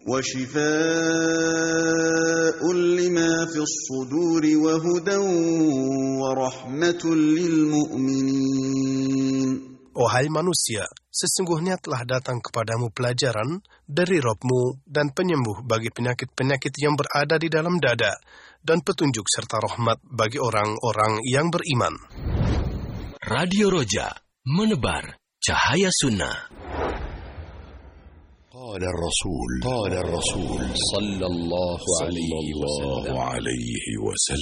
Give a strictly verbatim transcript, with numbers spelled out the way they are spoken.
وشفاء لما في الصدور وهدى ورحمة للمؤمنين. Wahai manusia, sesungguhnya telah datang kepadamu pelajaran dari Rabb-Mu dan penyembuh bagi penyakit-penyakit yang berada di dalam dada, dan petunjuk serta rahmat bagi orang-orang yang beriman. Radio Roja, menebar cahaya sunnah. قال الرسول قال الرسول صلى الله عليه وسلم